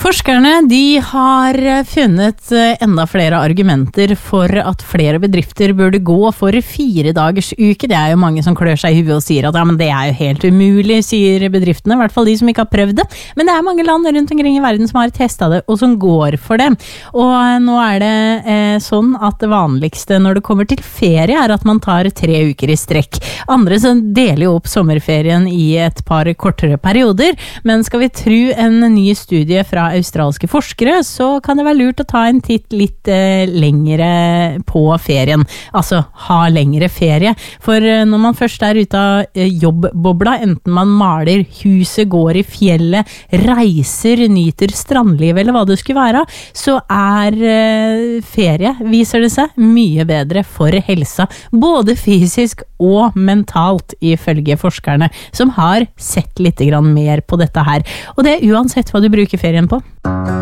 Forskerne de har funnet enda flere argumenter for at flere bedrifter burde gå for 4 dagers uke. Det jo mange som klør seg i huet og sier at ja, men det jo helt umulig, sier bedriftene, i hvert fall de som ikke har prøvd det. Men det mange land rundt omkring i verden som har testet det, og som går for det. Og nå det sånn at det vanligste når det kommer til ferie at man tar 3 uker i strekk. Andre som deler jo opp sommerferien i et par kortere perioder, men skal vi tro en ny studie fra australske forskere, så kan det være lurt å ta en titt litt lengre på ferien. Altså ha lengre ferie. For når man først ute av jobbbobla, enten man maler, huset går i fjellet, reiser, nyter strandliv eller hva det skulle være, så ferie, viser det seg, mye bedre for helsa. Både fysisk og mentalt, ifølge forskerne, som har sett litt grann mer på dette her. Og det uansett hva du bruker ferien på.